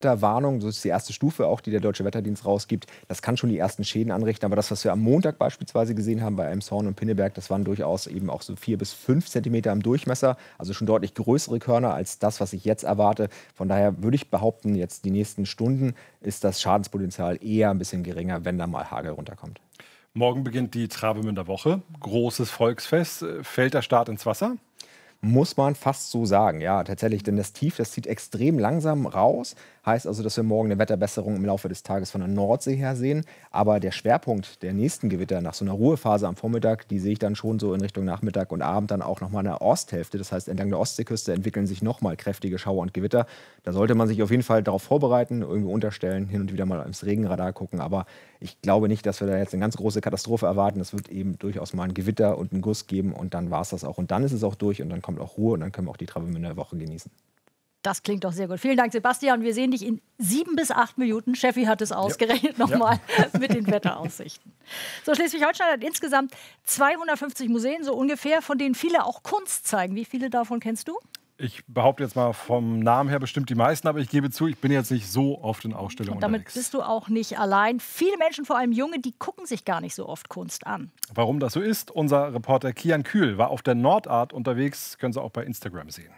Warnung, so ist die erste Stufe auch, die der Deutsche Wetterdienst rausgibt. Das kann schon die ersten Schäden anrichten. Aber das, was wir am Montag beispielsweise gesehen haben bei Elmshorn und Pinneberg, das waren durchaus eben auch so 4 bis 5 Zentimeter im Durchmesser. Also schon deutlich größere Körner als das, was ich jetzt erwarte. Von daher würde ich behaupten, jetzt die nächsten Stunden ist das Schadenspotenzial eher ein bisschen geringer, wenn da mal Hagel runterkommt. Morgen beginnt die Travemünder Woche. Großes Volksfest. Fällt der Start ins Wasser? Muss man fast so sagen, ja, tatsächlich. Denn das Tief, das zieht extrem langsam raus. Heißt also, dass wir morgen eine Wetterbesserung im Laufe des Tages von der Nordsee her sehen. Aber der Schwerpunkt der nächsten Gewitter nach so einer Ruhephase am Vormittag, die sehe ich dann schon so in Richtung Nachmittag und Abend dann auch nochmal in der Osthälfte. Das heißt, entlang der Ostseeküste entwickeln sich nochmal kräftige Schauer und Gewitter. Da sollte man sich auf jeden Fall darauf vorbereiten, irgendwie unterstellen, hin und wieder mal ins Regenradar gucken. Aber ich glaube nicht, dass wir da jetzt eine ganz große Katastrophe erwarten. Es wird eben durchaus mal ein Gewitter und einen Guss geben und dann war es das auch. Und dann ist es auch durch und dann kommt auch Ruhe und dann können wir auch die Travemünder Woche genießen. Das klingt doch sehr gut. Vielen Dank, Sebastian. Wir sehen dich in 7 bis 8 Minuten. Steffi hat es ausgerechnet nochmal mit den Wetteraussichten. So, Schleswig-Holstein hat insgesamt 250 Museen, so ungefähr, von denen viele auch Kunst zeigen. Wie viele davon kennst du? Ich behaupte jetzt mal vom Namen her bestimmt die meisten, aber ich gebe zu, ich bin jetzt nicht so oft in Ausstellungen Und damit unterwegs. bist du auch nicht allein. Viele Menschen, vor allem Junge, die gucken sich gar nicht so oft Kunst an. Warum das so ist, unser Reporter Kian Kühl war auf der Nordart unterwegs, können Sie auch bei Instagram sehen.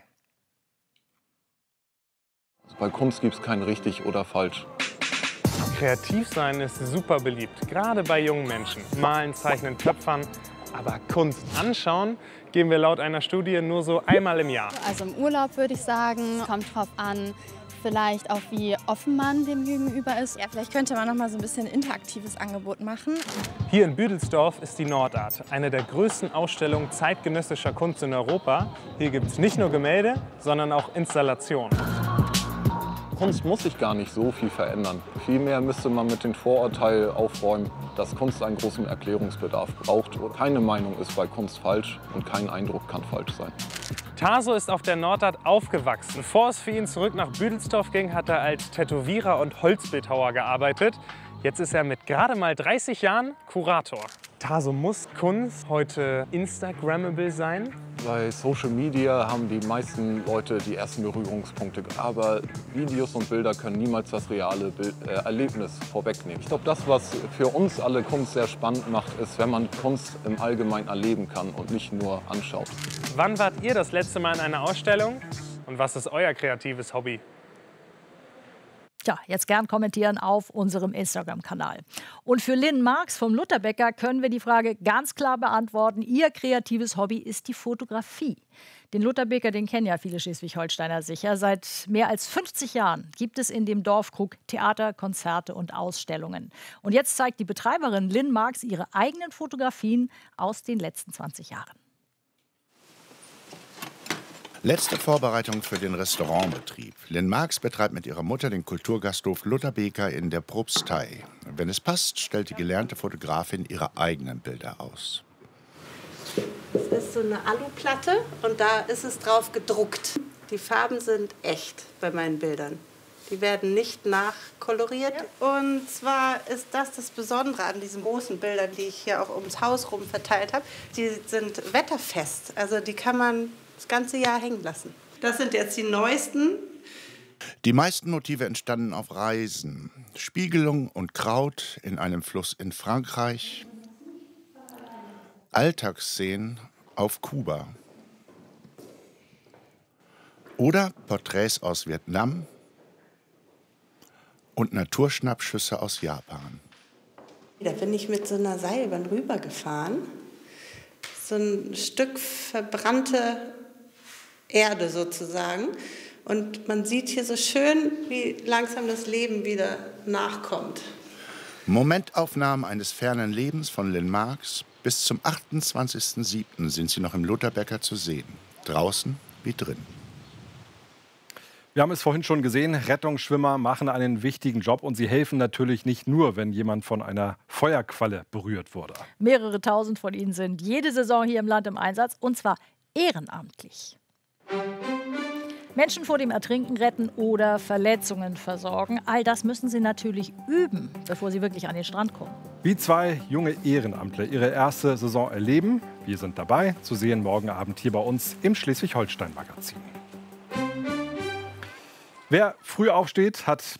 Bei Kunst gibt es kein richtig oder falsch. Kreativ sein ist super beliebt, gerade bei jungen Menschen. Malen, zeichnen, töpfern. Aber Kunst anschauen gehen wir laut einer Studie nur so einmal im Jahr. Also im Urlaub würde ich sagen, kommt drauf an, vielleicht auch wie offen man dem gegenüber ist. Ja, vielleicht könnte man noch mal so ein bisschen ein interaktives Angebot machen. Hier in Büdelsdorf ist die Nordart, eine der größten Ausstellungen zeitgenössischer Kunst in Europa. Hier gibt es nicht nur Gemälde, sondern auch Installationen. Kunst muss sich gar nicht so viel verändern. Vielmehr müsste man mit dem Vorurteil aufräumen, dass Kunst einen großen Erklärungsbedarf braucht. Keine Meinung ist bei Kunst falsch und kein Eindruck kann falsch sein. Taso ist auf der Nordart aufgewachsen. Bevor es für ihn zurück nach Büdelsdorf ging, hat er als Tätowierer und Holzbildhauer gearbeitet. Jetzt ist er mit gerade mal 30 Jahren Kurator. Taso, muss Kunst heute instagrammable sein? Bei Social Media haben die meisten Leute die ersten Berührungspunkte. Aber Videos und Bilder können niemals das reale Erlebnis vorwegnehmen. Ich glaube, das, was für uns alle Kunst sehr spannend macht, ist, wenn man Kunst im Allgemeinen erleben kann und nicht nur anschaut. Wann wart ihr das letzte Mal in einer Ausstellung? Und was ist euer kreatives Hobby? Tja, jetzt gern kommentieren auf unserem Instagram-Kanal. Und für Lynn Marx vom Lutherbäcker können wir die Frage ganz klar beantworten. Ihr kreatives Hobby ist die Fotografie. Den Lutherbäcker, den kennen ja viele Schleswig-Holsteiner sicher. Seit mehr als 50 Jahren gibt es in dem Dorfkrug Theater, Konzerte und Ausstellungen. Und jetzt zeigt die Betreiberin Lynn Marx ihre eigenen Fotografien aus den letzten 20 Jahren. Letzte Vorbereitung für den Restaurantbetrieb. Lynn Marx betreibt mit ihrer Mutter den Kulturgasthof Lutherbeker in der Propstei. Wenn es passt, stellt die gelernte Fotografin ihre eigenen Bilder aus. Das ist so eine Aluplatte und da ist es drauf gedruckt. Die Farben sind echt bei meinen Bildern. Die werden nicht nachkoloriert. Ja. Und zwar ist das Besondere an diesen großen Bildern, die ich hier auch ums Haus rum verteilt habe. Die sind wetterfest, also die kann man das ganze Jahr hängen lassen. Das sind jetzt die neuesten. Die meisten Motive entstanden auf Reisen. Spiegelung und Kraut in einem Fluss in Frankreich. Alltagsszenen auf Kuba. Oder Porträts aus Vietnam und Naturschnappschüsse aus Japan. Da bin ich mit so einer Seilbahn rübergefahren. So ein Stück verbrannte Erde sozusagen. Und man sieht hier so schön, wie langsam das Leben wieder nachkommt. Momentaufnahmen eines fernen Lebens von Lynn Marx. Bis zum 28.07. sind sie noch im Lutherbäcker zu sehen. Draußen wie drin. Wir haben es vorhin schon gesehen, Rettungsschwimmer machen einen wichtigen Job und sie helfen natürlich nicht nur, wenn jemand von einer Feuerqualle berührt wurde. Mehrere tausend von ihnen sind jede Saison hier im Land im Einsatz, und zwar ehrenamtlich. Menschen vor dem Ertrinken retten oder Verletzungen versorgen. All das müssen sie natürlich üben, bevor sie wirklich an den Strand kommen. Wie zwei junge Ehrenamtler ihre erste Saison erleben, wir sind dabei, zu sehen morgen Abend hier bei uns im Schleswig-Holstein-Magazin. Wer früh aufsteht, hat